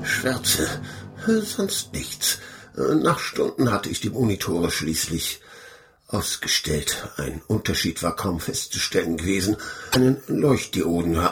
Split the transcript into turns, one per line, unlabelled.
Schwärze, sonst nichts. Nach Stunden hatte ich die Monitore schließlich ausgestellt. Ein Unterschied war kaum festzustellen gewesen. Einen Leuchtdioden